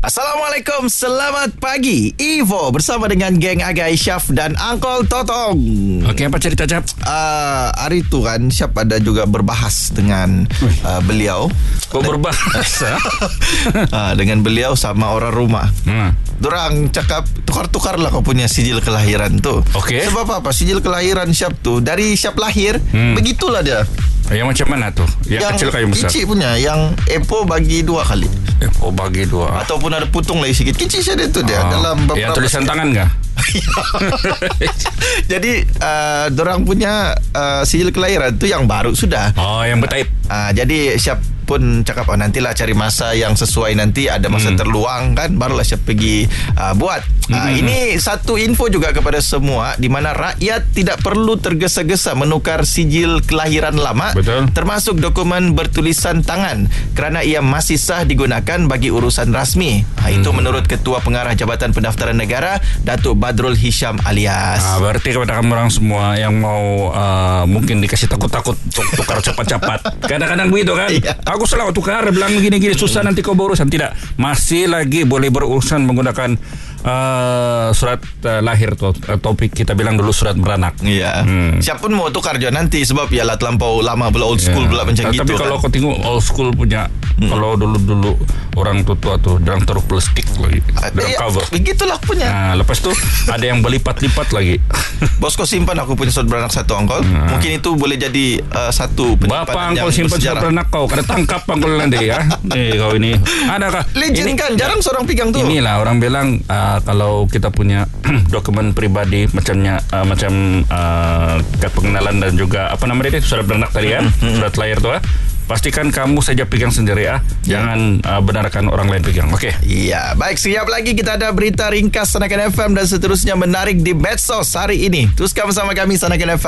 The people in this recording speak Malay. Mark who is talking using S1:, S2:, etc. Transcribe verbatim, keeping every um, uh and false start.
S1: Assalamualaikum, selamat pagi Evo bersama dengan geng Agai, Syaf dan Uncle Totong.
S2: Okey, apa cerita Syaf?
S1: Uh, hari tu kan Syaf ada juga berbahas dengan uh, beliau.
S2: Kau berbahas?
S1: uh, Dengan beliau sama orang rumah. hmm. Dorang cakap tukar-tukar lah kau punya sijil kelahiran tu.
S2: Okey.
S1: Sebab apa? Sijil kelahiran Syaf tu dari Syaf lahir,
S2: hmm.
S1: begitulah dia.
S2: Yang macam mana tu? Yang, yang kecil ke yang besar?
S1: Kecil punya. Yang Epo bagi dua kali.
S2: Epo bagi dua.
S1: Ataupun ada putung lagi sikit. Kecil saja tu dia.
S2: Oh.
S1: Dalam
S2: yang tulisan sikit. Tangan kah?
S1: Jadi uh, dorang punya uh, sijil kelahiran tu yang baru sudah.
S2: Oh, yang bertaip.
S1: uh, Jadi Syaf pun cakap, oh nantilah cari masa yang sesuai, nanti ada masa hmm. terluang kan, barulah Syaf pergi uh, buat. uh, hmm. Ini satu info juga kepada semua, di mana rakyat tidak perlu tergesa-gesa menukar sijil kelahiran lama.
S2: Betul.
S1: Termasuk dokumen bertulisan tangan, kerana ia masih sah digunakan bagi urusan rasmi. ha, Itu hmm. menurut Ketua Pengarah Jabatan Pendaftaran Negara, Datuk Badrul Hisham alias.
S2: Ah, berarti kepada kamu orang semua yang mau uh, mungkin dikasih takut-takut tukar cepat-cepat. Kadang-kadang begitu kan. Iya. Aku salah tukar, bilang gini-gini susah, nanti kau berurusan. Tidak, masih lagi boleh berurusan menggunakan uh, surat uh, lahir tu. Uh, topik kita bilang dulu surat beranak.
S1: Iya. Hmm. Siapa pun mau tukar je nanti, sebab ialah terlampau lama pula, old school yeah. pula macam
S2: T-
S1: gitu.
S2: Tapi
S1: kan.
S2: kalau kau tengok old school punya, hmm. kalau dulu-dulu orang tua-tua tu dorang taruh plastik lagi dalam
S1: ya,
S2: cover.
S1: Begitulah punya.
S2: Nah, lepas tu ada yang berlipat-lipat lagi.
S1: Bos, kau simpan aku punya surat beranak satu, Uncle. Hmm. Mungkin itu boleh jadi uh, satu penyimpanan.
S2: Bapa Uncle simpan surat beranak kau, kada tangkap Uncle nanti ya. Eh, kau ini adakah?
S1: Legend ini, kan, jarang seorang pegang tu.
S2: Inilah orang bilang uh, kalau kita punya dokumen pribadi macamnya uh, macam uh, kad pengenalan dan juga apa nama dia, surat beranak tadi kan, hmm. surat lahir tu ah. Pastikan kamu saja pegang sendiri ah. Jangan uh, benarkan orang lain pegang. Okey.
S1: Iya, baik, siap lagi kita ada berita ringkas Sanakan F M dan seterusnya menarik di medsos hari ini. Teruskan bersama kami Sanakan F M.